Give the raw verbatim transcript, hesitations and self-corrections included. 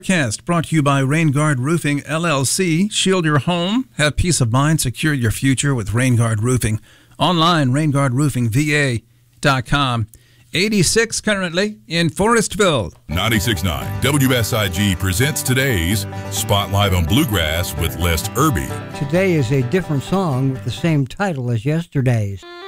Cast brought to you by Rainguard Roofing, L L C. Shield your home. Have peace of mind. Secure your future with Rainguard Roofing. Online, rainguard roofing v a dot com. eighty-six currently in Forestville. ninety-six point nine W S I G presents today's Spotlight on Bluegrass with Les Irby. Today is a different song with the same title as yesterday's.